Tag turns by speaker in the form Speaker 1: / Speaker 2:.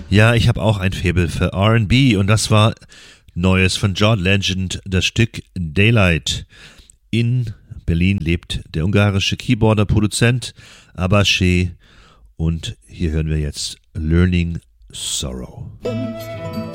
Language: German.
Speaker 1: Ja, ich habe auch ein Faible für R&B und das war Neues von John Legend, das Stück Daylight. In Berlin lebt der ungarische Keyboarder, Produzent Abache und hier hören wir jetzt Learning Sorrow.